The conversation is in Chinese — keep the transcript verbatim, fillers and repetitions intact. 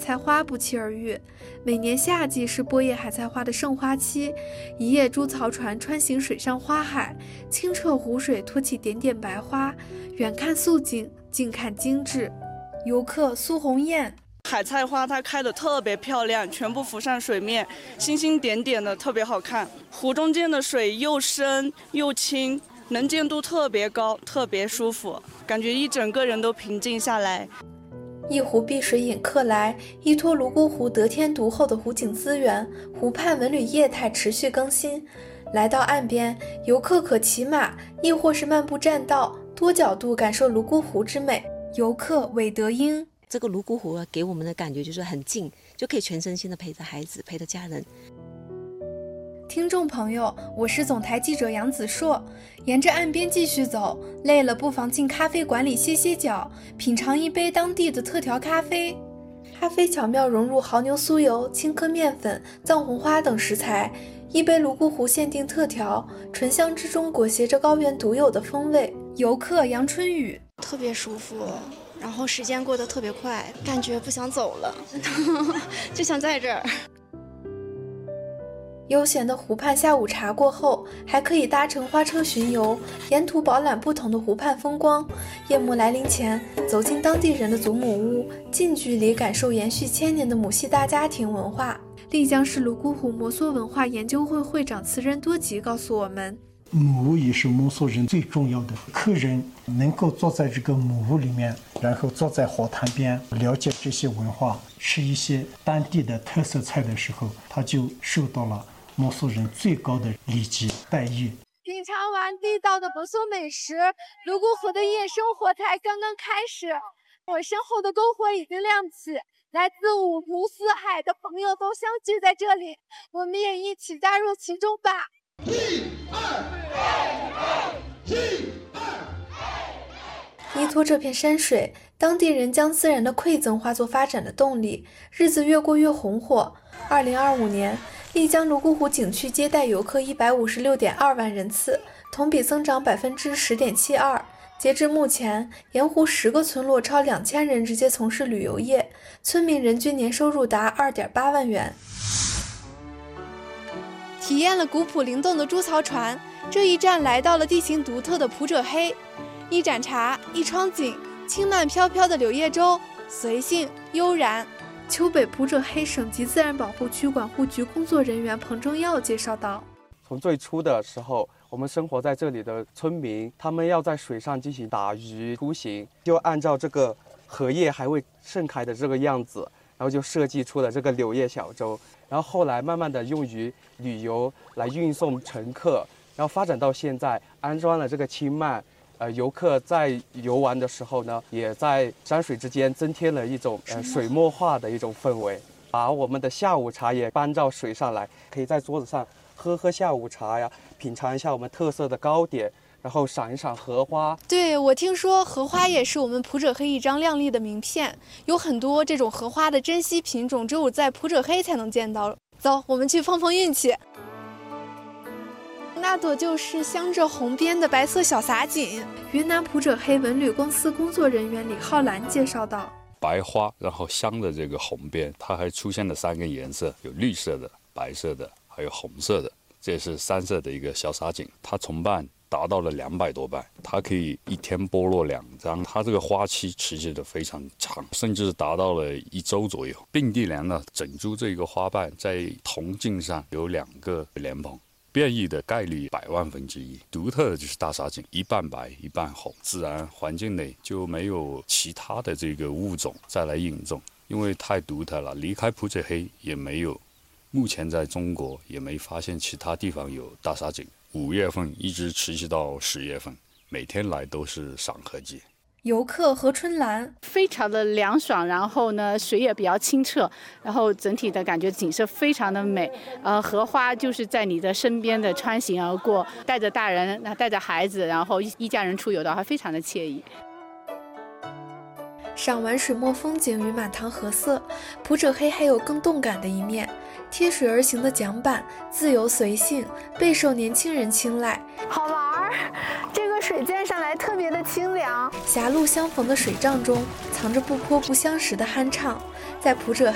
菜花不期而遇。每年夏季是波叶海菜花的盛花期，一叶猪槽船穿行水上花海，清澈湖水托起点点白花，远看素净，近看精致。游客苏红艳， 海菜花它开得特别漂亮，全部浮上水面，星星点点的，特别好看。湖中间的水又深又清，能见度特别高，特别舒服，感觉一整个人都平静下来。 一湖碧水引客来，依托泸沽湖得天独厚的湖景资源，湖畔文旅业态持续更新。来到岸边，游客可骑马，亦或是漫步栈道，多角度感受泸沽湖之美。游客韦德英， 这个泸沽湖啊，给我们的感觉就是很近，就可以全身心的陪着孩子，陪着家人。 听众朋友，我是总台记者杨子硕。沿着岸边继续走，累了不妨进咖啡馆里歇歇脚，品尝一杯当地的特调咖啡。咖啡巧妙融入牦牛酥油、青稞面粉、藏红花等食材，一杯泸沽湖限定特调，醇香之中裹挟着高原独有的风味。游客杨春雨， 特别舒服，然后时间过得特别快，感觉不想走了就想在这儿。 悠闲的湖畔下午茶过后，还可以搭乘花车巡游，沿途饱览不同的湖畔风光。夜幕来临前，走进当地人的祖母屋，近距离感受延续千年的母系大家庭文化。丽江市泸沽湖摩梭文化研究会会长慈仁多吉告诉我们， 母屋也是摩梭人最重要的。客人能够坐在这个母屋里面，然后坐在河滩边，了解这些文化，吃一些当地的特色菜的时候，他就受到了摩梭人最高的礼节待遇。 品尝完地道的摩梭美食，泸沽湖的夜生活才刚刚开始。我身后的篝火已经亮起，来自五湖四海的朋友都相聚在这里，我们也一起加入其中吧。一二一二依托这片山水，当地人将自然的馈赠化作发展的动力，日子越过越红火。二零二五年，丽江泸沽湖景区接待游客一百五十六点二万人次，同比增长百分之十点七二。截至目前，沿湖十个村落超两千人直接从事旅游业，村民人均年收入达二点八万元。体验了古朴灵动的猪槽船，这一站来到了地形独特的普者黑。一盏茶，一窗景，轻慢飘飘的柳叶舟，随性悠然。丘北普者黑省级自然保护区管护局工作人员彭正耀介绍道， 从最初的时候，我们生活在这里的村民，他们要在水上进行打鱼出行，就按照这个荷叶还未盛开的这个样子，然后就设计出了这个柳叶小舟，然后后来慢慢的用于旅游来运送乘客，然后发展到现在安装了这个轻慢，呃，游客在游玩的时候呢，也在山水之间增添了一种呃水墨画的一种氛围，把我们的下午茶也搬到水上来，可以在桌子上喝喝下午茶呀，品尝一下我们特色的糕点，然后赏一赏荷花。 对，我听说荷花也是我们普者黑一张亮丽的名片，有很多这种荷花的珍稀品种，只有在普者黑才能见到。走，我们去碰碰运气。那朵就是镶着红边的白色小洒锦。云南普者黑文旅公司工作人员李浩兰介绍道， 白花然后镶的这个红边，它还出现了三个颜色，有绿色的、白色的还有红色的，这是三色的一个小洒锦，它重瓣达到了两百多瓣，它可以一天剥落两张，它这个花期持续的非常长，甚至达到了一周左右。并蒂莲呢，整株这个花瓣在铜茎上有两个莲蓬，变异的概率百万分之一。独特的就是大洒锦，一半白一半红，自然环境内就没有其他的这个物种再来引种，因为太独特了。离开普者黑也没有，目前在中国也没发现其他地方有大洒锦。五月份一直持续到十月份，每天来都是赏荷季。 游客何春兰， 非常的凉爽，然后呢水也比较清澈，然后整体的感觉景色非常的美。呃，荷花就是在你的身边的穿行而过，带着大人，带着孩子，然后一家人出游的话，非常的惬意。 赏完水墨风景与满堂荷色，普者黑还有更动感的一面。贴水而行的桨板，自由随性，备受年轻人青睐。 好玩儿，这个水溅上来特别的清凉。 狭路相逢的水仗中，藏着不泼不相识的酣畅。在普者